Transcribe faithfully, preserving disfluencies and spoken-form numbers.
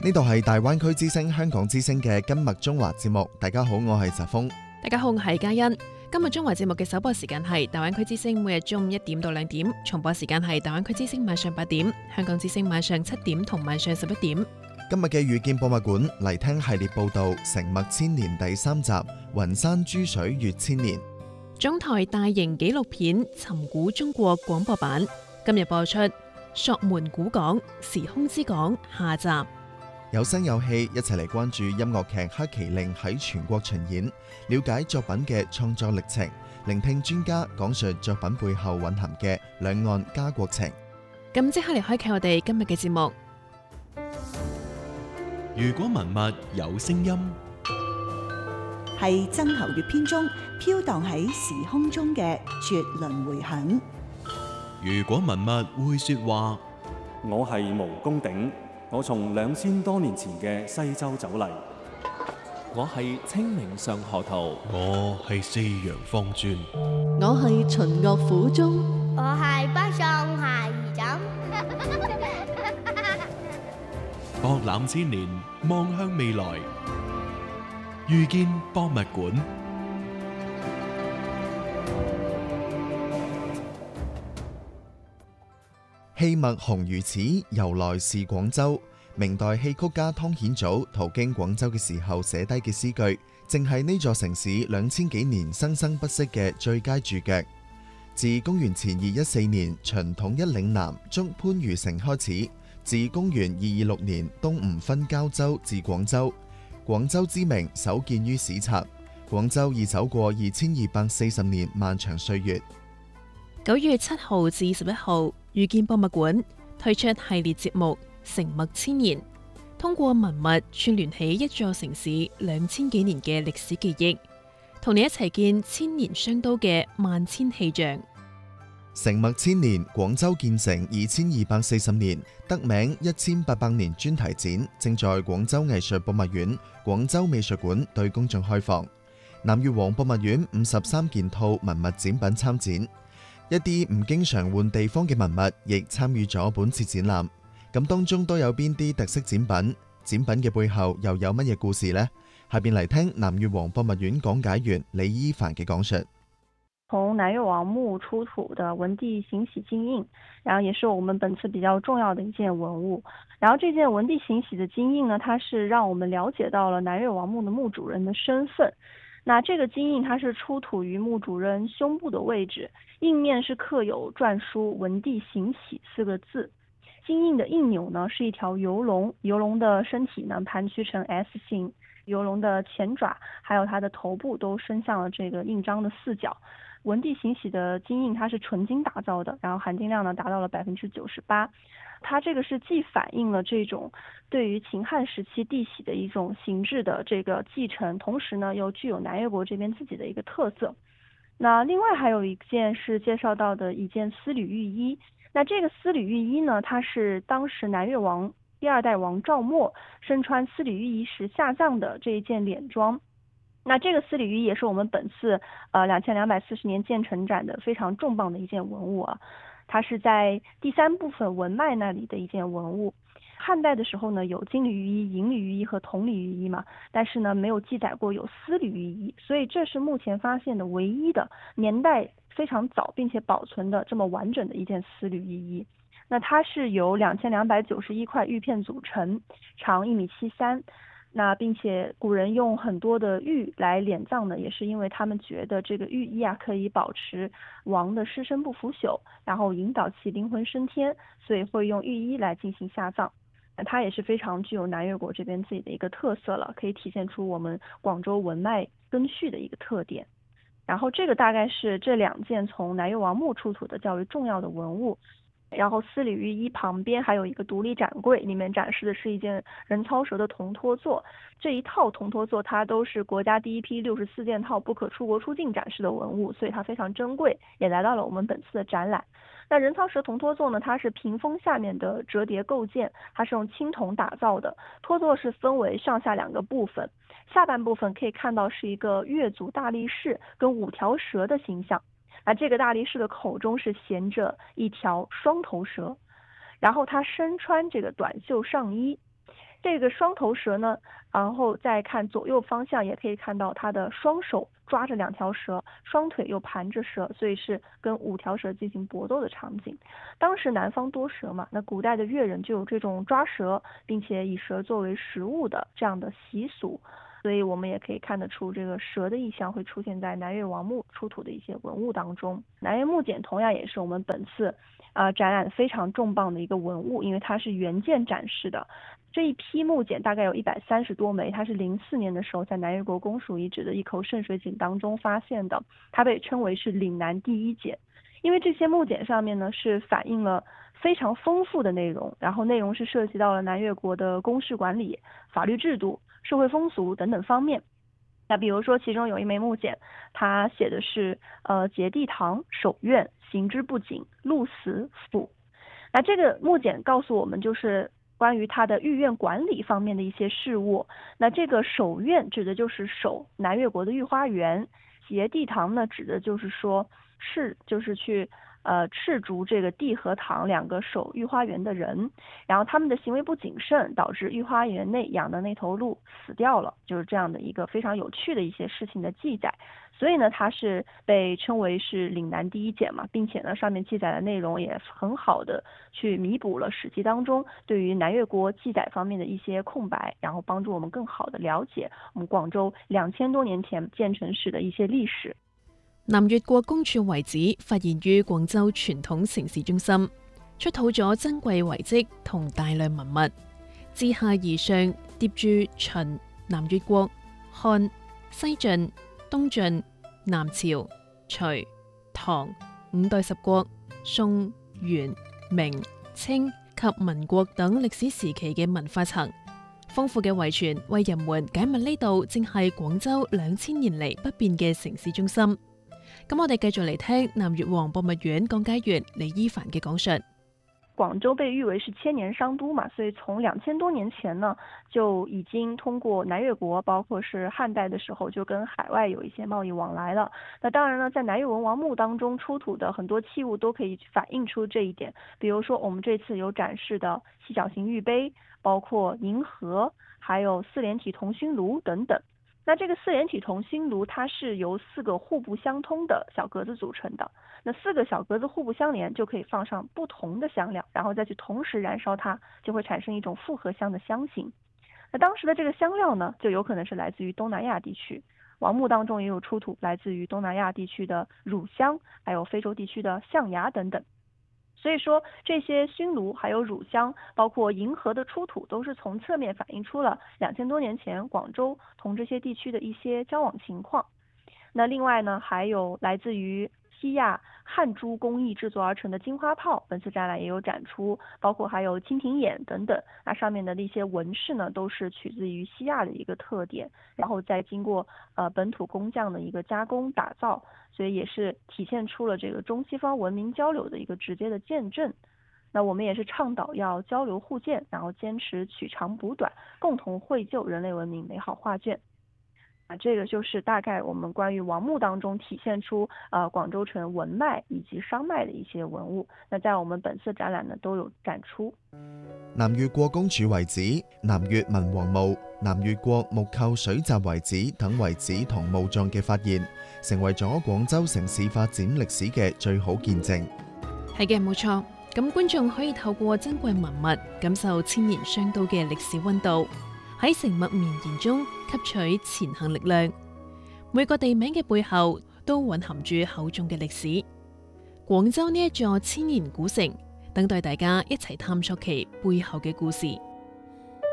呢度係大灣區之聲香港之聲嘅今日中華節目。大家好，我係澤峰。 大家好，我係嘉欣。今日中華節目嘅首播時間係大灣區之聲，每日中午一點到兩點；重播時間係大灣區之聲晚上八點，香港之聲晚上七點同晚上十一點。 今日嘅遇見博物館嚟聽系列報道《成脈千年》第三集《雲山珠水越千年》。 中台大型紀錄片《尋古中國》廣播版今日播出《索門古港時空之港》下集。 有聲有氣，一齊嚟關注音樂劇《黑麒麟》喺全國巡演，了解作品嘅創作歷程，聆聽專家講述作品背後蘊含嘅兩岸家國情。 咁即刻嚟開啟我哋今日嘅節目。 如果文物有聲音， 係曾侯乙編中飄蕩喺時空中嘅絕倫迴響。 如果文物會說話， 我係毛公鼎，我從兩千多年前嘅西周走嚟。 我係清明上河圖， 我係四陽方尊， 我係秦岳府中， 我係北宋孩兒枕。 博覽千年，望向未來，遇見博物館。 戲墨紅如此，由來是廣州。明代戲曲家湯顯祖途經廣州嘅時候寫低嘅詩句，正係呢座城市兩千幾年生生不息嘅最佳注腳。自公元前二一四年秦統一嶺南捉番禺城開始，自公元二二六年東吳分交州至廣州，廣州之名首見於史冊。廣州已走過二千二百四十年漫長歲月。 九月七號至十一號，遇見博物館推出系列節目《成脈千年》，通過文物串聯起一座城市兩千幾年嘅歷史記憶，同你一齊見千年商都嘅萬千氣象。 成脈千年，廣州建成二千二百四十年，得名一千八百年專題展正在廣州藝術博物院、廣州美術館對公眾開放。南越王博物院五十三件套文物展品參展，一啲唔經常換地方嘅文物亦參與咗本次展覽。咁當中都有邊啲特色展品？展品嘅背後又有乜嘢故事呢？下邊嚟聽南越王博物院講解員李伊凡嘅講述。 從南越王墓出土的文帝行喜金印，然後也是我們本次比較重要的一件文物。然後這件文帝行喜的金印呢，它是讓我們了解到了南越王墓的墓主人的身份。那這個金印它是出土於墓主人胸部的位置，印面是刻有篆書文帝行喜四個字。金印的印鈕呢是一條游龍，游龍的身體呢盤曲成 S 形，游龍的前爪還有它的頭部都伸向了這個印章的四角。文帝行喜的金印它是純金打造的，然後含金量呢達到了百分之九十八。它這個是既反映了這種對於秦漢時期帝囍的一種形制的這個繼承，同時呢又具有南越國這邊自己的一個特色。那另外還有一件是介紹到的一件絲縷玉衣。那這個絲縷玉衣呢，它是當時南越王第二代王趙默身穿絲縷玉衣時下葬的這一件殮裝。那這個絲縷玉衣也是我們本次呃兩千兩百四十年建成展的非常重磅的一件文物啊。它是在第三部分文脈那裡的一件文物。漢代的時候呢，有金縷玉衣、銀縷玉衣和銅縷玉衣嘛，但是呢沒有記載過有絲縷玉衣，所以這是目前發現的唯一的年代非常早並且保存的這麼完整的一件絲縷玉衣。那它是由兩千兩百九十一塊玉片組成，長一米七三。那並且古人用很多的玉來殮葬呢，也是因為他們覺得這個玉衣啊可以保持王的屍身不腐朽，然後引導其靈魂升天，所以會用玉衣來進行下葬。它也是非常具有南越國這邊自己的一個特色了，可以體現出我們廣州文脈根序的一個特點。然後這個大概是這兩件從南越王墓出土的較為重要的文物。然後絲縷玉衣旁邊還有一個獨立展櫃，裡面展示的是一件人操蛇的銅托座。這一套銅托座它都是國家第一批六十四件套不可出國出境展示的文物，所以它非常珍貴，也來到了我們本次的展覽。那人操蛇銅托座呢，它是屏風下面的折疊構件，它是用青銅打造的。托座是分為上下兩個部分，下半部分可以看到是一個越俎大力士跟五條蛇的形象。那這個大力士的口中是銜着一條雙頭蛇，然後他身穿這個短袖上衣， 这个双头蛇呢，然后再看左右方向，也可以看到它的双手抓着两条蛇，双腿又盘着蛇，所以是跟五条蛇进行搏斗的场景。当时南方多蛇嘛，那古代的越人就有这种抓蛇，并且以蛇作为食物的这样的习俗。所以我们也可以看得出，这个蛇的意象会出现在南越王墓出土的一些文物当中。南越木简同样也是我们本次啊、呃、展览非常重磅的一个文物，因为它是原件展示的。这一批木简大概有一百三十多枚，它是零四年的时候在南越国公署遗址的一口渗水井当中发现的，它被称为是岭南第一简。因为这些木简上面呢是反映了非常丰富的内容，然后内容是涉及到了南越国的公事管理、法律制度、社会风俗等等方面。那比如说其中有一枚木简，它写的是呃节地堂、守院、行之不谨、鹿死府。那这个木简告诉我们就是关于它的御苑管理方面的一些事务。那这个守院指的就是守南越国的御花园，节地堂呢指的就是说斥就是去呃斥逐这个地和堂两个守御花园的人，然后他们的行为不谨慎，导致御花园内养的那头鹿死掉了，就是这样的一个非常有趣的一些事情的记载。所以呢，它是被称为是岭南第一简嘛，并且呢，上面记载的内容也很好的去弥补了《史记》当中对于南越國記載方面的一些空白，然後幫助我們更好的了解我們廣州兩千多年前建成史的一些歷史。 南越國公署遺址發現於廣州傳統城市中心，出土咗珍貴遺跡同大量文物，自下而上疊住秦、南越國、漢、西晉、東晉、南朝、隋、唐五代十國、宋、元、明、清及民國等歷史時期嘅文化層，豐富嘅遺傳為人們解密呢度正係廣州兩千年嚟不變嘅城市中心。咁我哋繼續嚟聽南越王博物院講解員李伊凡嘅講述。 廣州被譽為是千年商都嘛，所以從兩千多年前呢，就已經通過南越國，包括是漢代的時候，就跟海外有一些貿易往來了。那當然呢，在南越文王墓當中出土的很多器物都可以反映出這一點。比如說，我們這次有展示的細角形玉杯，包括銀盒，還有四連體同心爐等等。那這個四連體同心爐，它是由四個互不相通的小格子組成的。那四個小格子互不相連，就可以放上不同的香料，然後再去同時燃燒它，就會產生一種複合香的香型。那當時的這個香料呢，就有可能是來自於東南亞地區。王墓當中也有出土來自於東南亞地區的乳香，還有非洲地區的象牙等等。所以說，這些熏爐還有乳香，包括銀盒的出土，都是從側面反映出了兩千多年前廣州同這些地區的一些交往情況。那另外呢，還有來自於西亞漢珠工藝製作而成的金花炮，本次展覽也有展出，包括還有蜻蜓眼等等。那上面的那些紋飾呢，都是取自於西亞的一個特點，然後再經過呃本土工匠的一個加工打造，所以也是體現出了這個中西方文明交流的一個直接的見證。那我們也是倡導要交流互鑑，然後堅持取長補短，共同繪就人類文明美好畫卷。啊，這個就是大概我們關於王墓當中體現出呃廣州城文脈以及商脈的一些文物。那在我們本次展覽呢都有展出。 南越國公署遺址、南越文王墓、南越國木構水閘遺址等遺址同墓葬嘅發現，成為咗廣州城市發展歷史嘅最好見證。 係嘅，冇錯。咁觀眾可以透過珍貴文物感受千年商都嘅歷史溫度，喺城脈綿延中吸取前行力量。每個地名嘅背後都蘊含住厚重嘅歷史。廣州呢一座千年古城，等待大家一齊探索其背後嘅故事。